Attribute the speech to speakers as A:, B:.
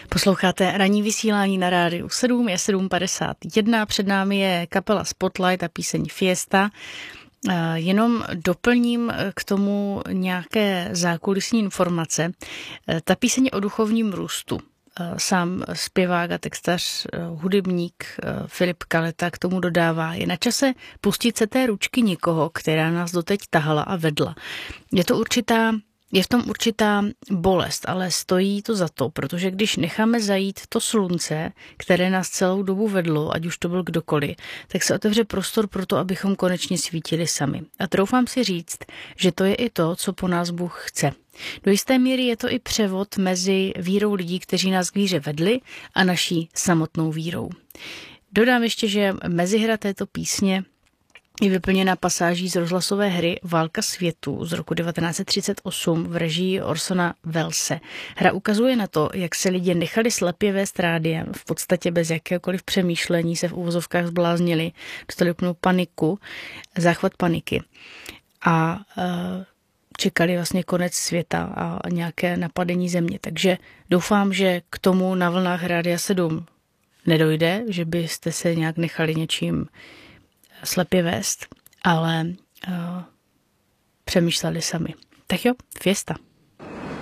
A: Posloucháte ranní vysílání na rádiu 7, je 7:51, před námi je kapela Spotlight a píseň Fiesta. Jenom doplním k tomu nějaké zákulisní informace. Ta píseň je o duchovním růstu. Sám zpěvák a textař, hudebník Filip Kaleta k tomu dodává: je na čase pustit se té ručky někoho, která nás doteď tahala a vedla. Je v tom určitá bolest, ale stojí to za to, protože když necháme zajít to slunce, které nás celou dobu vedlo, ať už to byl kdokoliv, tak se otevře prostor pro to, abychom konečně svítili sami. A troufám si říct, že to je i to, co po nás Bůh chce. Do jisté míry je to i převod mezi vírou lidí, kteří nás k víře vedli, a naší samotnou vírou. Dodám ještě, že mezihra této písně je vyplněna pasáží z rozhlasové hry Válka světů z roku 1938 v režii Orsona Wellese. Hra ukazuje na to, jak se lidi nechali slepě vést rádiem, v podstatě bez jakéhokoliv přemýšlení se v uvozovkách zbláznili, dostali úplnou paniku, záchvat paniky a čekali vlastně konec světa a nějaké napadení země. Takže doufám, že k tomu na vlnách Rádia 7 nedojde, že byste se nějak nechali něčím slepě vést, ale přemýšleli sami. Tak jo, Fiesta.